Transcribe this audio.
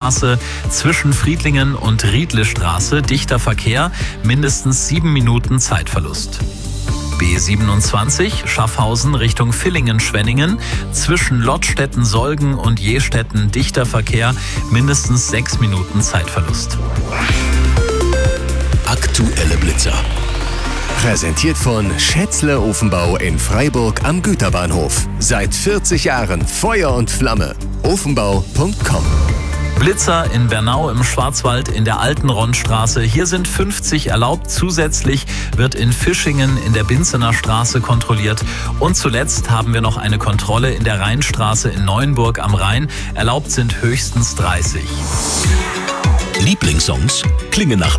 Straße zwischen Friedlingen und Riedlestraße, dichter Verkehr, mindestens 7 Minuten Zeitverlust. B27 Schaffhausen Richtung Villingen-Schwenningen, zwischen Lottstetten-Solgen und Jestetten dichter Verkehr, mindestens 6 Minuten Zeitverlust. Aktuelle Blitzer. Präsentiert von Schätzle Ofenbau in Freiburg am Güterbahnhof. Seit 40 Jahren Feuer und Flamme. Ofenbau.com. Blitzer in Bernau im Schwarzwald in der Alten Ronnstraße. Hier sind 50 erlaubt. Zusätzlich wird in Fischingen in der Binzener Straße kontrolliert. Und zuletzt haben wir noch eine Kontrolle in der Rheinstraße in Neuenburg am Rhein. Erlaubt sind höchstens 30. Lieblingssongs klingen nach